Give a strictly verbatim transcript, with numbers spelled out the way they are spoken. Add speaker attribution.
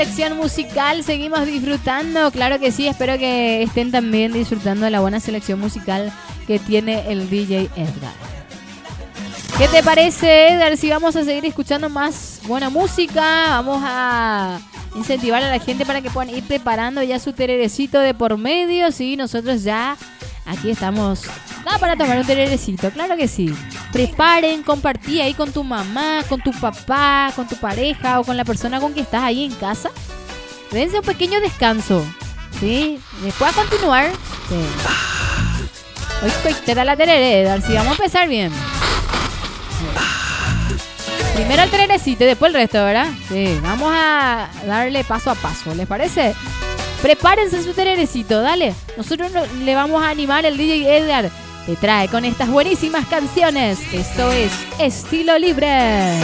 Speaker 1: Selección musical, seguimos disfrutando, claro que sí, espero que estén también disfrutando de la buena selección musical que tiene el D J Edgar. ¿Qué te parece, Edgar, si vamos a seguir escuchando más buena música? Vamos a incentivar a la gente para que puedan ir preparando ya su tererecito de por medio, sí, nosotros ya aquí estamos ah, para tomar un tererecito, claro que sí. Preparen, compartí ahí con tu mamá, con tu papá, con tu pareja o con la persona con que estás ahí en casa. Dense un pequeño descanso, ¿sí? Después a continuar. Sí. Hoy te da la tereré, Darcy, vamos a empezar bien. Primero el tererecito y después el resto, ¿verdad? Sí, vamos a darle paso a paso, ¿les parece? Prepárense su tererecito, dale. Nosotros le vamos a animar, el D J Edgar te trae con estas buenísimas canciones. Esto es Estilo Libre.